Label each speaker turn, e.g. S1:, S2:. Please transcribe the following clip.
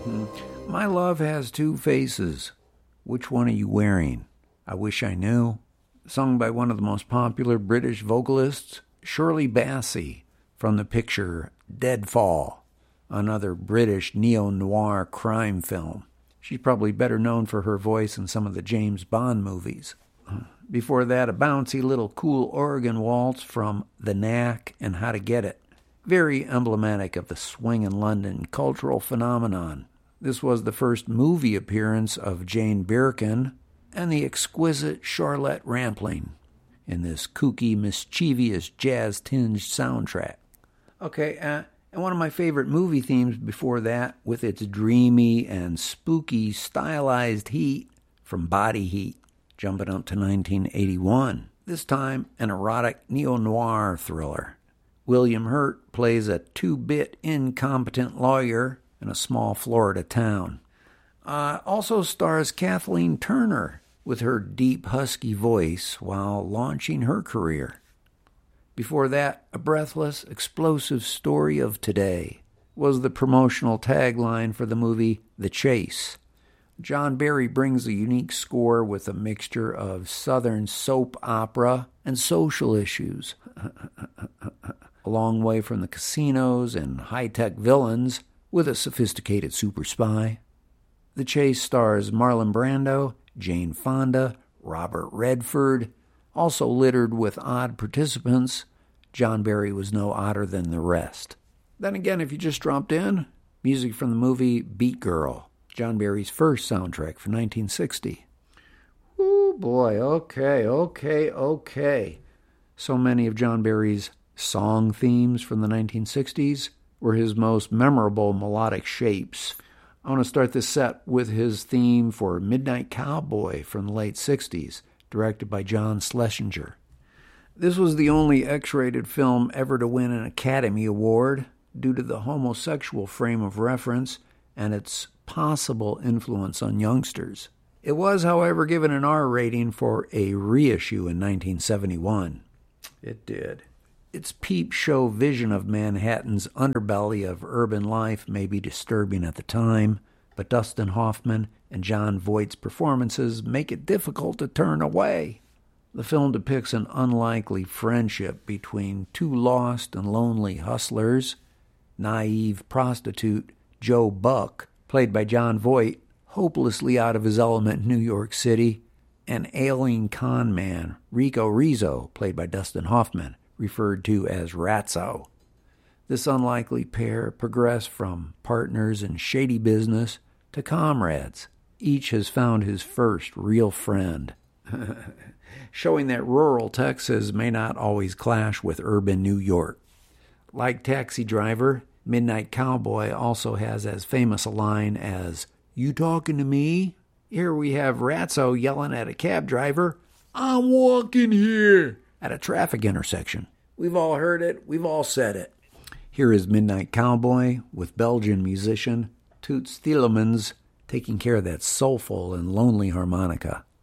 S1: My love has two faces. Which one are you wearing? I wish I knew. Sung by one of the most popular British vocalists, Shirley Bassey, from the picture Deadfall, another British neo-noir crime film. She's probably better known for her voice in some of the James Bond movies. Before that, a bouncy little cool organ waltz from The Knack and How to Get It. Very emblematic of the swingin' London cultural phenomenon. This was the first movie appearance of Jane Birkin and the exquisite Charlotte Rampling in this kooky, mischievous, jazz-tinged soundtrack. Okay, and one of my favorite movie themes before that, with its dreamy and spooky stylized heat from Body Heat, jumping up to 1981. This time, an erotic neo-noir thriller. William Hurt plays a two-bit incompetent lawyer in a small Florida town. Also stars Kathleen Turner with her deep, husky voice while launching her career. Before that, a breathless, explosive story of today was the promotional tagline for the movie The Chase. John Barry brings a unique score with a mixture of Southern soap opera and social issues. A long way from the casinos and high-tech villains with a sophisticated super spy. The Chase stars Marlon Brando, Jane Fonda, Robert Redford, also littered with odd participants. John Barry was no odder than the rest. Then again, if you just dropped in, music from the movie Beat Girl, John Barry's first soundtrack from 1960. Ooh, boy, okay. So many of John Barry's song themes from the 1960s were his most memorable melodic shapes. I want to start this set with his theme for Midnight Cowboy from the late 60s, directed by John Schlesinger. This was the only X-rated film ever to win an Academy Award due to the homosexual frame of reference and its possible influence on youngsters. It was, however, given an R rating for a reissue in 1971. It did. Its peep show vision of Manhattan's underbelly of urban life may be disturbing at the time, but Dustin Hoffman and Jon Voight's performances make it difficult to turn away. The film depicts an unlikely friendship between two lost and lonely hustlers, naive prostitute Joe Buck, played by Jon Voight, hopelessly out of his element in New York City, and ailing con man Rico Rizzo, played by Dustin Hoffman, referred to as Ratso. This unlikely pair progress from partners in shady business to comrades. Each has found his first real friend, showing that rural Texas may not always clash with urban New York. Like Taxi Driver, Midnight Cowboy also has as famous a line as, "You talking to me?" Here we have Ratso yelling at a cab driver, "I'm walking here," at a traffic intersection. We've all heard it. We've all said it. Here is Midnight Cowboy with Belgian musician Toots Thielemans taking care of that soulful and lonely harmonica.